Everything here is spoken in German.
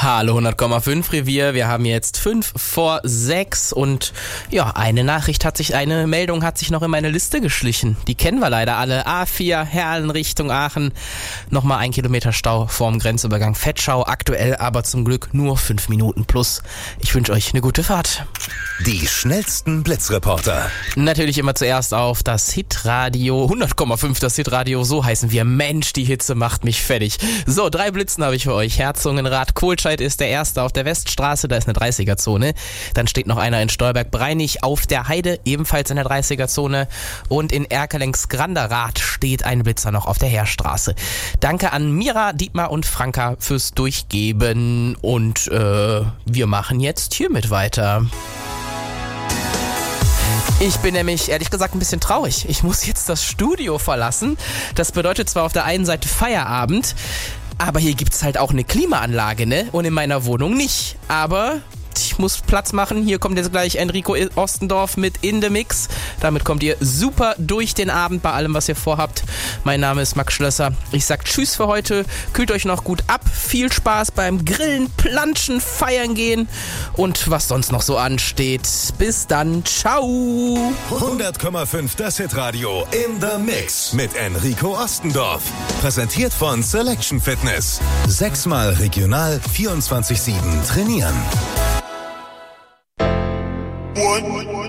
Hallo 100,5 Revier, wir haben jetzt 5 vor 6 und ja, eine Meldung hat sich noch in meine Liste geschlichen. Die kennen wir leider alle. A4 Herlen Richtung Aachen. Nochmal 1 Kilometer Stau vorm Grenzübergang Vetschau. Aktuell aber zum Glück nur 5 Minuten plus. Ich wünsche euch eine gute Fahrt. Die schnellsten Blitzreporter. Natürlich immer zuerst auf das Hitradio. 100,5 das Hitradio, so heißen wir. Mensch, die Hitze macht mich fertig. So, 3 Blitzen habe ich für euch. Herzogenrath, Kohlscheid ist der erste auf der Weststraße, da ist eine 30er-Zone. Dann steht noch einer in Stolberg-Breinig auf der Heide, ebenfalls in der 30er-Zone. Und in Erkelenz-Granderath steht ein Blitzer noch auf der Heerstraße. Danke an Mira, Dietmar und Franka fürs Durchgeben. Und wir machen jetzt hiermit weiter. Ich bin nämlich, ehrlich gesagt, ein bisschen traurig. Ich muss jetzt das Studio verlassen. Das bedeutet zwar auf der einen Seite Feierabend, aber hier gibt's halt auch eine Klimaanlage, ne? Und in meiner Wohnung nicht. Aber ich muss Platz machen. Hier kommt jetzt gleich Enrico Ostendorf mit In The Mix. Damit kommt ihr super durch den Abend bei allem, was ihr vorhabt. Mein Name ist Max Schlösser. Ich sag Tschüss für heute. Kühlt euch noch gut ab. Viel Spaß beim Grillen, Planschen, Feiern gehen und was sonst noch so ansteht. Bis dann. Ciao. 100,5 das Hitradio In The Mix mit Enrico Ostendorf. Präsentiert von Selection Fitness. 6-mal regional 24/7 trainieren. One.